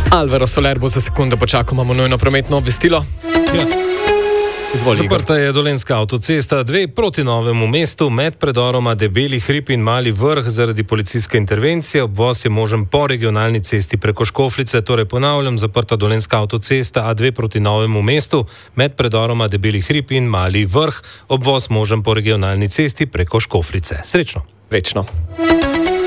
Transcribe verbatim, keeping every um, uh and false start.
Alvaro Soler bo za sekundo počakal, imamo nujno prometno obvestilo. Ja. Izvoli, Zaprta je Dolenjska avtocesta dve proti Novemu mestu med predoroma Debeli hrib in Mali vrh zaradi policijske intervencije. Obvoz je možen po regionalni cesti preko Škofljice. Torej ponavljam, zaprta Dolenjska avtocesta A dve proti Novemu mestu med predoroma Debeli hrib in Mali vrh. Obvoz možen po regionalni cesti preko Škofljice. Srečno. Srečno.